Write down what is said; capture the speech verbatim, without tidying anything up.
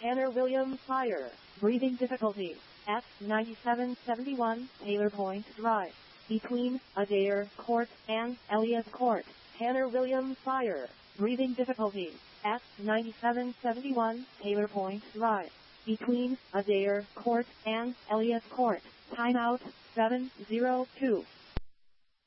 Tanner Williams Fire. Breathing difficulties. At ninety-seven seventy-one Taylor Point Drive. Between Adair Court and Elliott Court. Tanner Williams Fire. Breathing difficulties. At ninety-seven seventy-one Taylor Point Drive. Between Adair Court and Elliott Court. Timeout seven zero two.